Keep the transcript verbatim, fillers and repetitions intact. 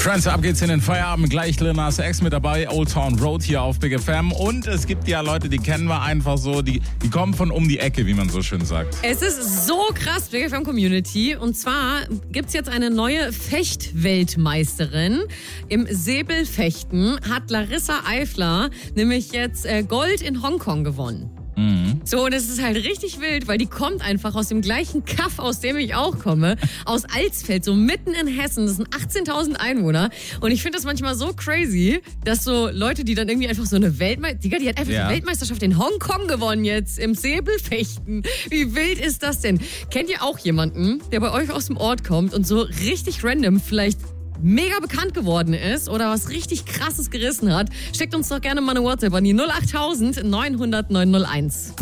Friends, ab geht's in den Feierabend. Gleich Lil Nas X mit dabei, Old Town Road hier auf Big F M. Und es gibt ja Leute, die kennen wir einfach so, die, die kommen von um die Ecke, wie man so schön sagt. Es ist so krass, Big F M Community. Und zwar gibt's jetzt eine neue Fechtweltmeisterin. Im Säbelfechten hat Larissa Eifler nämlich jetzt äh, Gold in Hongkong gewonnen. Mhm. So, und es ist halt richtig wild, weil die kommt einfach aus dem gleichen Kaff, aus dem ich auch komme, aus Alsfeld, so mitten in Hessen. Das sind achtzehntausend Einwohner. Und ich finde das manchmal so crazy, dass so Leute, die dann irgendwie einfach so eine Weltmeisterschaft, Digga, die hat einfach Ja. eine Weltmeisterschaft in Hongkong gewonnen jetzt, im Säbelfechten. Wie wild ist das denn? Kennt ihr auch jemanden, der bei euch aus dem Ort kommt und so richtig random vielleicht mega bekannt geworden ist oder was richtig Krasses gerissen hat? Schickt uns doch gerne mal eine WhatsApp an die null acht tausend neunhundert neunhunderteins.